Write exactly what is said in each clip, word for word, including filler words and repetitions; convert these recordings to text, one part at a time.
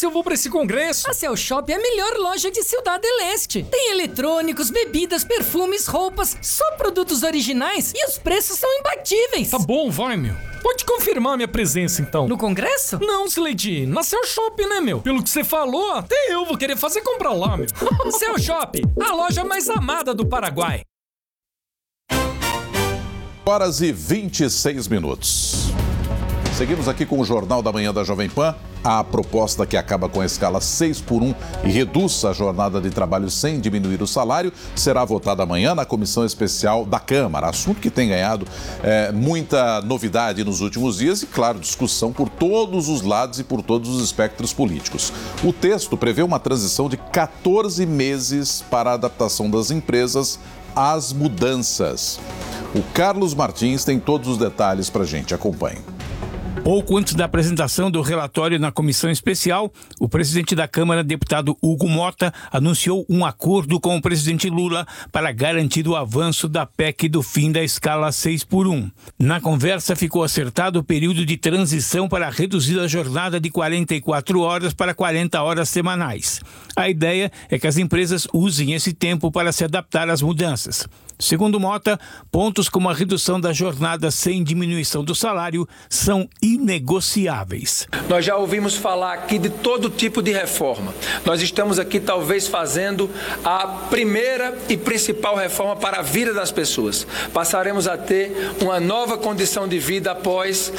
se eu vou pra esse congresso? A Cell Shop é a melhor loja de Ciudad del Este. Tem eletrônicos, bebidas, perfumes, roupas, só produtos originais e os preços são imbatíveis. Tá bom, vai, meu. Pode confirmar minha presença, então. No congresso? Não, Sileidi, na Cell Shop, né, meu? Pelo que você falou, até eu vou querer fazer comprar lá, meu. Cell Shop, a loja mais amada do Paraguai. Horas e vinte e seis minutos. Seguimos aqui com o Jornal da Manhã da Jovem Pan. A proposta que acaba com a escala seis por um e reduz a jornada de trabalho sem diminuir o salário será votada amanhã na Comissão Especial da Câmara. Assunto que tem ganhado é, muita novidade nos últimos dias e, claro, discussão por todos os lados e por todos os espectros políticos. O texto prevê uma transição de quatorze meses para a adaptação das empresas às mudanças. O Carlos Martins tem todos os detalhes para a gente. Acompanhe. Pouco antes da apresentação do relatório na comissão especial, o presidente da Câmara, deputado Hugo Mota, anunciou um acordo com o presidente Lula para garantir o avanço da P E C do fim da escala seis por um. Na conversa ficou acertado o período de transição para reduzir a jornada de quarenta e quatro horas para quarenta horas semanais. A ideia é que as empresas usem esse tempo para se adaptar às mudanças. Segundo Mota, pontos como a redução da jornada sem diminuição do salário são inegociáveis. Nós já ouvimos falar aqui de todo tipo de reforma. Nós estamos aqui talvez fazendo a primeira e principal reforma para a vida das pessoas. Passaremos a ter uma nova condição de vida após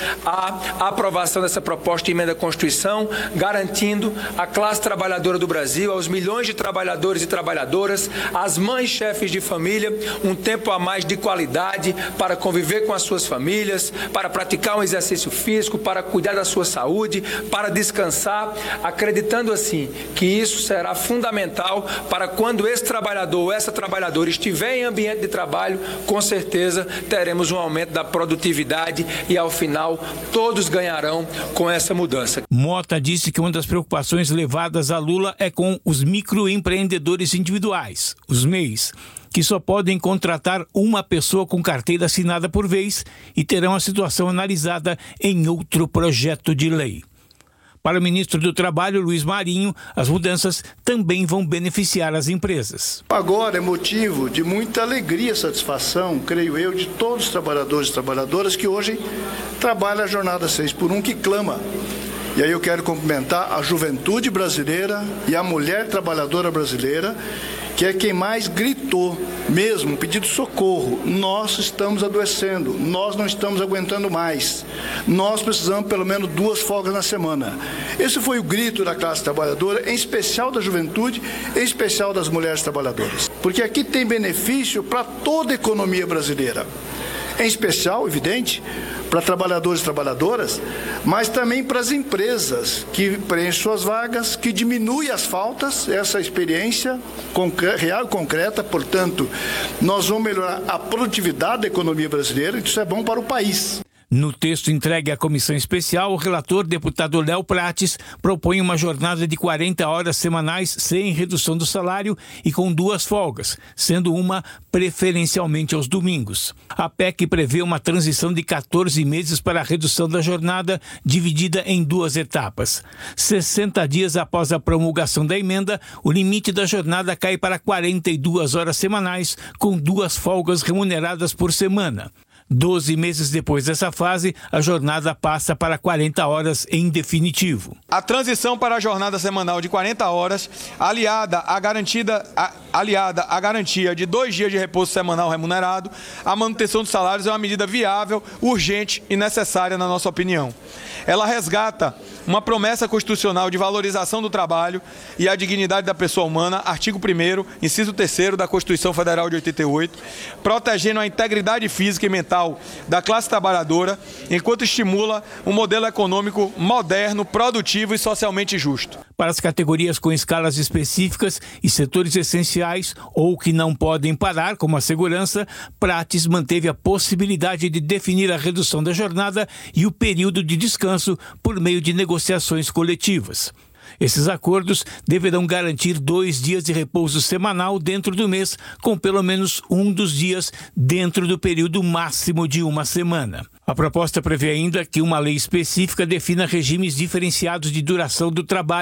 a aprovação dessa proposta de emenda à Constituição, garantindo à classe trabalhadora do Brasil, aos milhões de trabalhadores e trabalhadoras, às mães chefes de família, um tempo a mais de qualidade para conviver com as suas famílias, para praticar um exercício físico, para cuidar da sua saúde, para descansar, acreditando assim que isso será fundamental para quando esse trabalhador ou essa trabalhadora estiver em ambiente de trabalho, com certeza teremos um aumento da produtividade e ao final todos ganharão com essa mudança. Mota disse que uma das preocupações levadas a Lula é com os microempreendedores individuais, os M E Is, que só podem contratar uma pessoa com carteira assinada por vez e terão a situação analisada em outro projeto de lei. Para o ministro do Trabalho, Luiz Marinho, as mudanças também vão beneficiar as empresas. Agora é motivo de muita alegria e satisfação, creio eu, de todos os trabalhadores e trabalhadoras que hoje trabalham a jornada seis por um, que clama. E aí eu quero cumprimentar a juventude brasileira e a mulher trabalhadora brasileira, que é quem mais gritou mesmo, pedindo socorro. Nós estamos adoecendo, nós não estamos aguentando mais. Nós precisamos pelo menos duas folgas na semana. Esse foi o grito da classe trabalhadora, em especial da juventude, em especial das mulheres trabalhadoras. Porque aqui tem benefício para toda a economia brasileira. Em especial, evidente, para trabalhadores e trabalhadoras, mas também para as empresas que preenchem suas vagas, que diminuem as faltas, essa experiência real e concreta. Portanto, nós vamos melhorar a produtividade da economia brasileira, e isso é bom para o país. No texto entregue à comissão especial, o relator, deputado Léo Prates, propõe uma jornada de quarenta horas semanais sem redução do salário e com duas folgas, sendo uma preferencialmente aos domingos. A P E C prevê uma transição de quatorze meses para a redução da jornada, dividida em duas etapas. sessenta dias após a promulgação da emenda, o limite da jornada cai para quarenta e duas horas semanais, com duas folgas remuneradas por semana. Doze meses depois dessa fase, a jornada passa para quarenta horas em definitivo. A transição para a jornada semanal de quarenta horas, aliada à, garantida, a, aliada à garantia de dois dias de repouso semanal remunerado, a manutenção dos salários é uma medida viável, urgente e necessária, na nossa opinião. Ela resgata uma promessa constitucional de valorização do trabalho e a dignidade da pessoa humana, artigo primeiro, inciso terceiro da Constituição Federal de oitenta e oito, protegendo a integridade física e mental da classe trabalhadora, enquanto estimula um modelo econômico moderno, produtivo e socialmente justo. Para as categorias com escalas específicas e setores essenciais ou que não podem parar, como a segurança, Prates manteve a possibilidade de definir a redução da jornada e o período de descanso por meio de negociações coletivas. Esses acordos deverão garantir dois dias de repouso semanal dentro do mês, com pelo menos um dos dias dentro do período máximo de uma semana. A proposta prevê ainda que uma lei específica defina regimes diferenciados de duração do trabalho